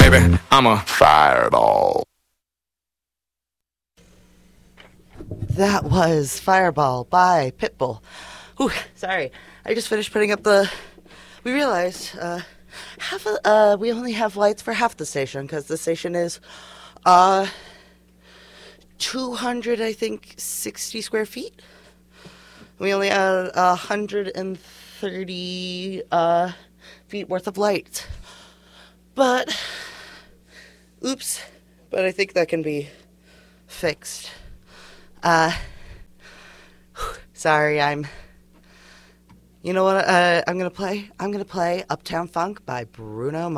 baby. I'm a fireball. That was Fireball by Pitbull. Ooh, sorry. I just finished putting up we realized we only have lights for half the station because the station is 200, I think, 60 square feet. We only have 130 feet worth of light. But, oops. But I think that can be fixed. Sorry, you know what I'm gonna play? I'm gonna play Uptown Funk by Bruno Mars.